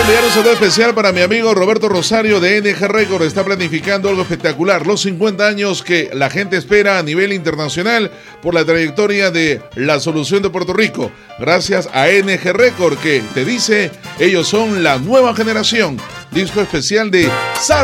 enviar un saludo especial para mi amigo Roberto Rosario de NG Record. Está planificando algo espectacular, los 50 años que la gente espera a nivel internacional por la trayectoria de La Solución de Puerto Rico. Gracias a NG Record, que te dice, ellos son la nueva generación. Disco especial de